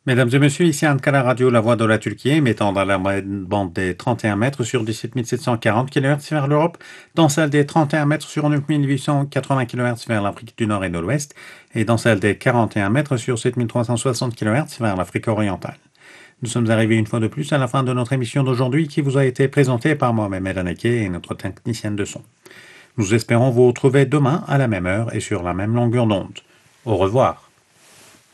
Mesdames et messieurs, ici Ankara Radio, la voix de la Turquie, émettant dans la bande des 31 mètres sur 17 740 kHz vers l'Europe, dans celle des 31 mètres sur 9 880 kHz vers l'Afrique du Nord et de l'Ouest, et dans celle des 41 mètres sur 7 360 kHz vers l'Afrique orientale. Nous sommes arrivés une fois de plus à la fin de notre émission d'aujourd'hui qui vous a été présentée par moi, Mehmet Aneke, et notre technicienne de son. Nous espérons vous retrouver demain à la même heure et sur la même longueur d'onde. Au revoir.